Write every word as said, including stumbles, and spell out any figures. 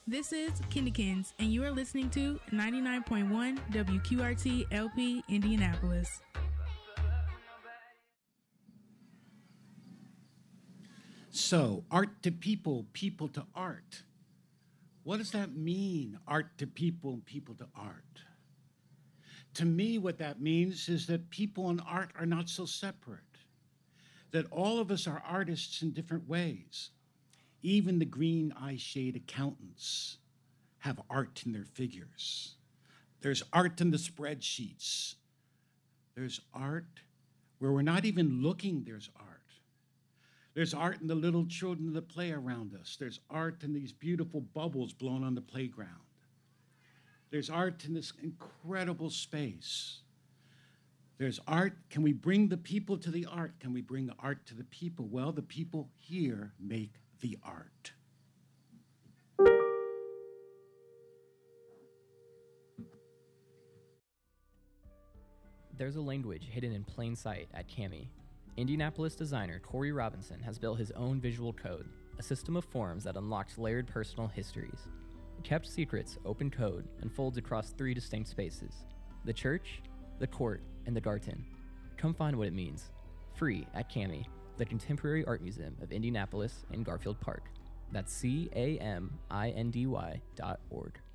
This is Kindykins, and you are listening to ninety-nine point one W Q R T L P Indianapolis. So, art to people, people to art. What does that mean, art to people and people to art? To me, what that means is that people and art are not so separate, that all of us are artists in different ways. Even the green eye shade accountants have art in their figures. There's art in the spreadsheets. There's art where we're not even looking, there's art. There's art in the little children that play around us. There's art in these beautiful bubbles blown on the playground. There's art in this incredible space. There's art. Can we bring the people to the art? Can we bring the art to the people? Well, the people here make the art. There's a language hidden in plain sight at CAMI. Indianapolis designer Corey Robinson has built his own visual code, a system of forms that unlocks layered personal histories. Kept Secrets Open Code unfolds across three distinct spaces: the church, the court, and the garden. Come find what it means. Free at CAMI, the Contemporary Art Museum of Indianapolis in Garfield Park. That's C A M I N D Y dot org.